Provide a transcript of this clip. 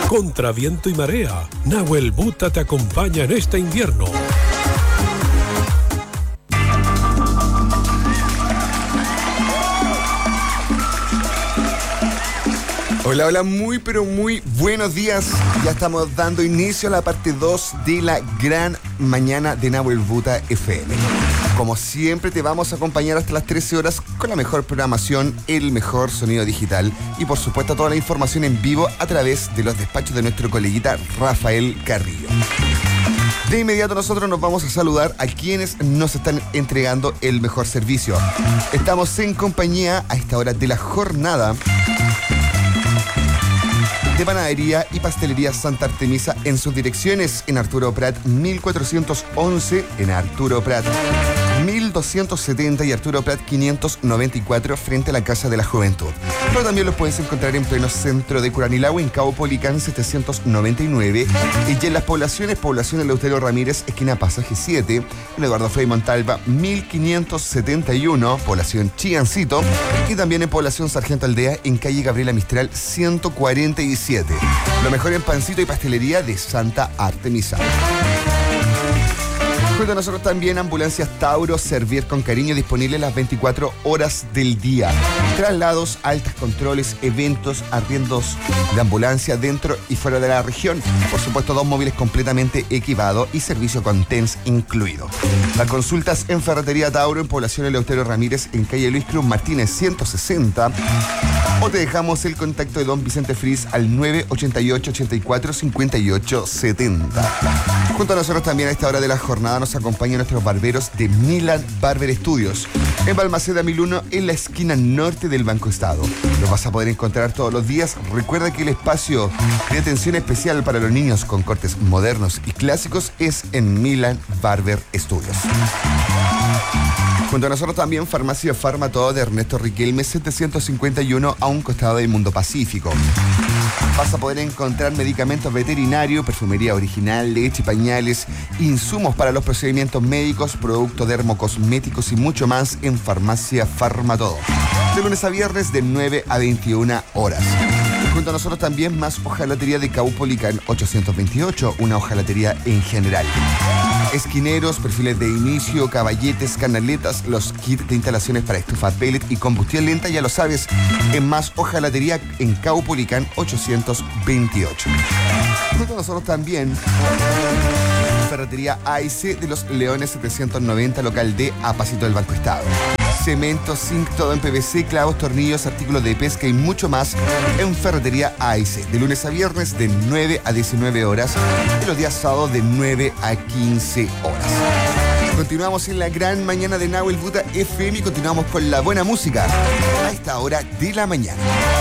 Contra viento y marea, Nahuel Buta te acompaña en este invierno. Hola, hola, muy pero muy buenos días. Ya estamos dando inicio a la parte 2 de la gran mañana de Nahuel Buta FM. Como siempre te vamos a acompañar hasta las 13 horas con la mejor programación, el mejor sonido digital y por supuesto toda la información en vivo a través de los despachos de nuestro coleguita Rafael Carrillo. De inmediato nosotros nos vamos a saludar a quienes nos están entregando el mejor servicio. Estamos en compañía a esta hora de la jornada de Panadería y Pastelería Santa Artemisa en sus direcciones en Arturo Prat 1411, en Arturo Prat 1270 y Arturo Prat 594 frente a la Casa de la Juventud. Pero también los puedes encontrar en pleno centro de Curanilahue, en Caupolicán 799 y en las población Eleuterio Ramírez, esquina Pasaje 7, en Eduardo Frei Montalva 1571, población Chiancito, y también en población Sargento Aldea, en calle Gabriela Mistral 147. Lo mejor en pancito y pastelería de Santa Artemisa. Junto a nosotros también Ambulancias Tauro, servir con cariño, disponible las 24 horas del día. Traslados, altas controles, eventos, arriendos de ambulancia dentro y fuera de la región. Por supuesto, 2 móviles completamente equipados y servicio con TENS incluido. Las consultas en Ferretería Tauro, en población Eleuterio Ramírez, en calle Luis Cruz Martínez 160. O te dejamos el contacto de don Vicente Fris al 988 84 58 70. Junto a nosotros también a esta hora de la jornada nos acompañan nuestros barberos de Milan Barber Studios, en Balmaceda 1001, en la esquina norte del Banco Estado. Los vas a poder encontrar todos los días. Recuerda que el espacio de atención especial para los niños con cortes modernos y clásicos es en Milan Barber Studios. Junto a nosotros también Farmacia Farma Todo de Ernesto Riquelme 751, a un costado del Mundo Pacífico. Vas a poder encontrar medicamentos veterinarios, perfumería original, leche, pañales, insumos para los procedimientos médicos, productos dermocosméticos y mucho más en Farmacia Farma Todo. De lunes a viernes de 9 a 21 horas. Junto a nosotros también más hojalatería de Caupolicán 828, una hojalatería en general. Esquineros, perfiles de inicio, caballetes, canaletas, los kits de instalaciones para estufa pellet y combustión lenta, ya lo sabes, en más hojalatería en Caupolicán 828. Junto a nosotros también Ferretería AIC de los Leones 790, local D, a pasito del Banco Estado. Cemento, zinc, todo en PVC, clavos, tornillos, artículos de pesca y mucho más en Ferretería AIC. De lunes a viernes de 9 a 19 horas y los días sábados de 9 a 15 horas. Continuamos en la gran mañana de Nahuel Buta FM y continuamos con la buena música a esta hora de la mañana.